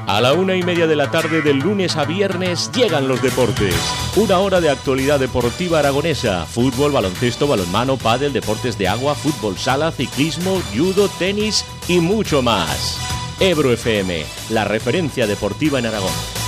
A la 1:30 de la tarde del lunes a viernes llegan los deportes. Una hora de actualidad deportiva aragonesa. Fútbol, baloncesto, balonmano, pádel, deportes de agua, fútbol sala, ciclismo, judo, tenis y mucho más. Ebro FM, la referencia deportiva en Aragón.